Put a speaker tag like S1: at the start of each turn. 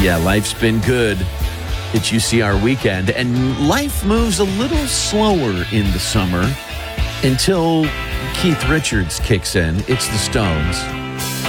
S1: Yeah, life's been good. It's UCR weekend, and life moves a little slower in the summer until Keith Richards kicks in. It's the Stones.